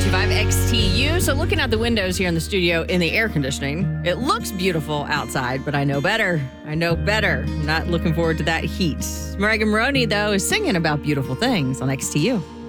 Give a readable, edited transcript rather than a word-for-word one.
95 XTU. So looking out the windows here in the studio in the air conditioning, it looks beautiful outside, but I know better. I'm not looking forward to that heat. Morgan Maroney, though, is singing about beautiful things on XTU.